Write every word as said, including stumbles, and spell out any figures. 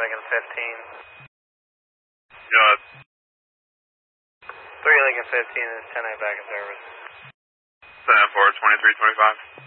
Lincoln fifteen. Go ahead. three Lincoln fifteen is ten eight back in service. ten four, twenty-three twenty-five.